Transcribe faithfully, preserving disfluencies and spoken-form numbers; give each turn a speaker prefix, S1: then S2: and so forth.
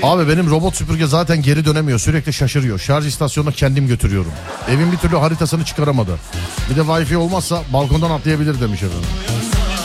S1: Abi benim robot süpürge zaten geri dönemiyor. Sürekli şaşırıyor. Şarj istasyonuna kendim götürüyorum. Evin bir türlü haritasını çıkaramadı. Bir de Wi-Fi olmazsa balkondan atlayabilir demiş efendim.